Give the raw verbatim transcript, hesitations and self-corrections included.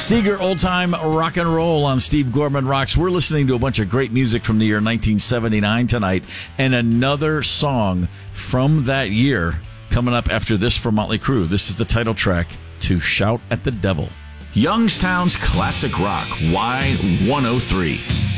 Seeger, Old Time Rock and Roll on Steve Gorman Rocks. We're listening to a bunch of great music from the year nineteen seventy-nine tonight, and another song from that year coming up after this for Motley Crue. This is the title track to Shout at the Devil. Youngstown's Classic Rock, Y one oh three.